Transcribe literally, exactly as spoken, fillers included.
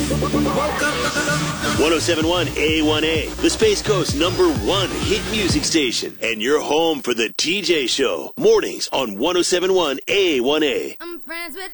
one oh seven point one A one A, the Space Coast number one hit music station, and you're home for the T J Show. Mornings on one oh seven point one A one A. I'm friends with